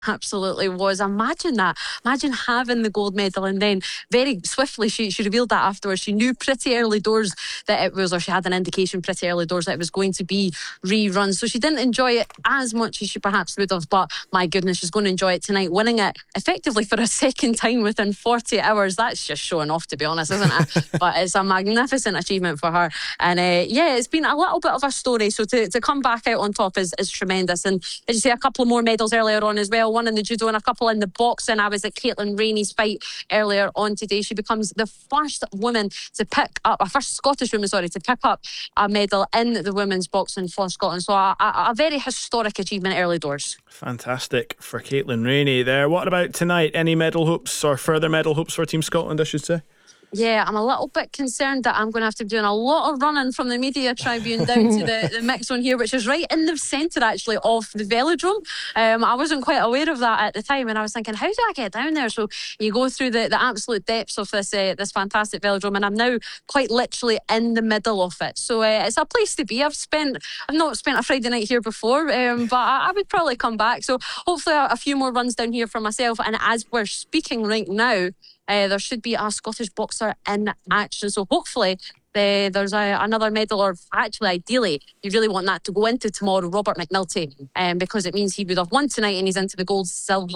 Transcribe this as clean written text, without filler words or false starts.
Absolutely was. Imagine that. Imagine having the gold medal, and then very swiftly she revealed that afterwards. She knew pretty early doors that it was, or she had an indication pretty early doors that it was going to be rerun. So she didn't enjoy it as much as she perhaps would have, but my goodness, she's going to enjoy it tonight, winning it effectively for a second time within 40 hours. That's just showing off, to be honest, isn't it? But it's a magnificent achievement for her. And yeah, it's been a little bit of a story. So to come back out on top is tremendous. And as you say, a couple of more medals earlier on as well. One in the judo and a couple in the boxing. I was at Caitlin Rainey's fight earlier on today. She becomes the first woman to pick up, a first Scottish woman, sorry, to pick up a medal in the women's boxing for Scotland. So a very historic achievement early doors. Fantastic for Caitlin Rainey there. What about tonight? Any medal hopes, or further medal hopes for Team Scotland, I should say? Yeah, I'm a little bit concerned that I'm going to have to be doing a lot of running from the media tribune down to the mix zone here, which is right in the centre actually of the velodrome. I wasn't quite aware of that at the time, and I was thinking, how do I get down there? So you go through the absolute depths of this fantastic velodrome, and I'm now quite literally in the middle of it. So it's a place to be. I've not spent a Friday night here before, but I would probably come back. So hopefully a few more runs down here for myself. And as we're speaking right now, there should be a Scottish boxer in action. So hopefully there's another medal, or actually ideally you really want that to go into tomorrow, Robert McNulty, because it means he would have won tonight and he's into the gold, silver